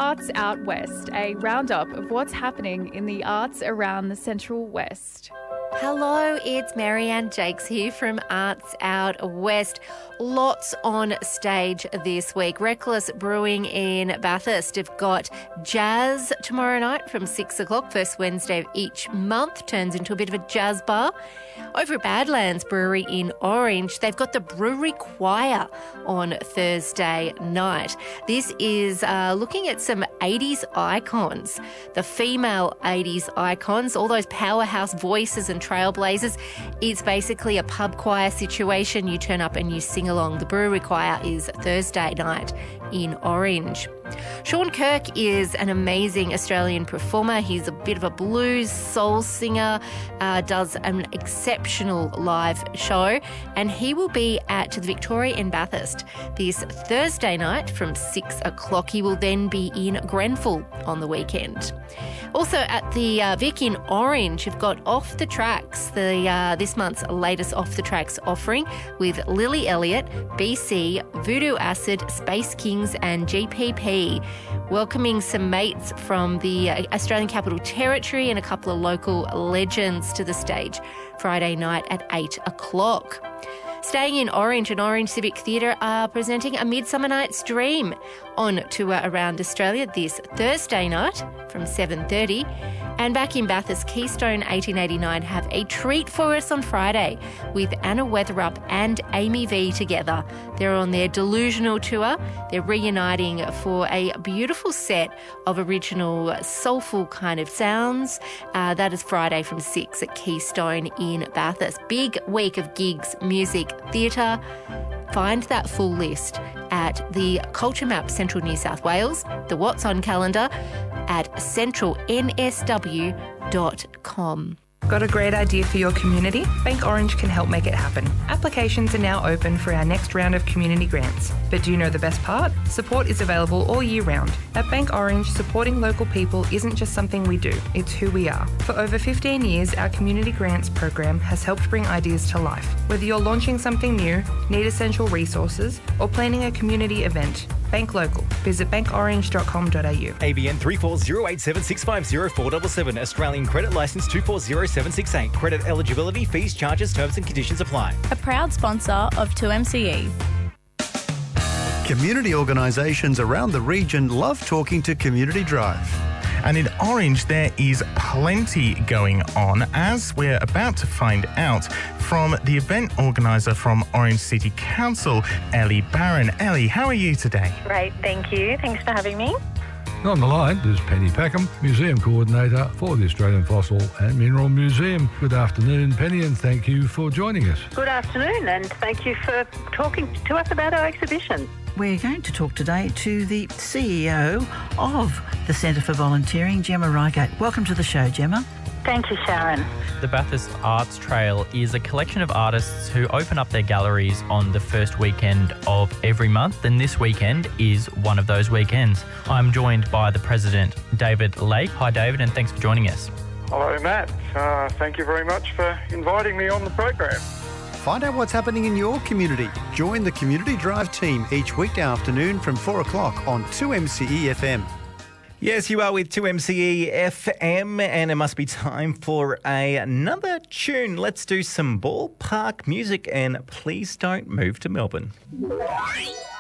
Arts Out West, a roundup of what's happening in the arts around the Central West. Hello, it's Marianne Jakes here from Arts Out West. Lots on stage this week. Reckless Brewing in Bathurst have got jazz tomorrow night from 6 o'clock. First Wednesday of each month turns into a bit of a jazz bar. Over at Badlands Brewery in Orange, they've got the Brewery Choir on Thursday night. This is looking at some 80s icons, the female 80s icons, all those powerhouse voices and trailblazers. It's basically a pub choir situation. You turn up and you sing along. The Brewery Choir is Thursday night in Orange. Sean Kirk is an amazing Australian performer. He's a bit of a blues soul singer, does an exceptional live show, and he will be at the Victoria in Bathurst this Thursday night from 6 o'clock. He will then be in Grenfell on the weekend. Also at the Vic in Orange, you've got Off the Tracks, this month's latest Off the Tracks offering with Lily Elliott, BC, Voodoo Acid, Space Kings and GPP. Welcoming some mates from the Australian Capital Territory and a couple of local legends to the stage Friday night at 8 o'clock. Staying in Orange and Orange Civic Theatre are presenting A Midsummer Night's Dream on tour around Australia this Thursday night from 7:30. And back in Bathurst, Keystone 1889 have a treat for us on Friday with Anna Weatherup and Amy V together. They're on their Delusional tour. They're reuniting for a beautiful set of original soulful kind of sounds. That is Friday from 6 at Keystone in Bathurst. Big week of gigs, music, theatre. Find that full list at the Culture Map Central New South Wales, the What's On calendar at centralnsw.com. Got a great idea for your community? Bank Orange can help make it happen. Applications are now open for our next round of community grants. But do you know the best part? Support is available all year round. At Bank Orange, supporting local people isn't just something we do, it's who we are. For over 15 years, our community grants program has helped bring ideas to life. Whether you're launching something new, need essential resources, or planning a community event, Bank Local. Visit bankorange.com.au. ABN 34087650 Australian Credit Licence 240768. Credit eligibility, fees, charges, terms and conditions apply. A proud sponsor of 2MCE. Community organisations around the region love talking to Community Drive. And in Orange, there is plenty going on, as we're about to find out from the event organiser from Orange City Council, Ellie Barron. Ellie, how are you today? Great, thank you. Thanks for having me. On the line is Penny Packham, Museum Coordinator for the Australian Fossil and Mineral Museum. Good afternoon, Penny, and thank you for joining us. Good afternoon, and thank you for talking to us about our exhibition. We're going to talk today to the CEO of the Centre for Volunteering, Gemma Reigate. Welcome to the show, Gemma. Thank you, Sharon. The Bathurst Arts Trail is a collection of artists who open up their galleries on the first weekend of every month, and this weekend is one of those weekends. I'm joined by the president, David Lake. Hi, David, and thanks for joining us. Hello, Matt. Thank you very much for inviting me on the program. Find out what's happening in your community. Join the Community Drive team each weekday afternoon from 4 o'clock on 2MCE FM. Yes, you are with 2MCE FM, and it must be time for another tune. Let's do some ballpark music, and please don't move to Melbourne.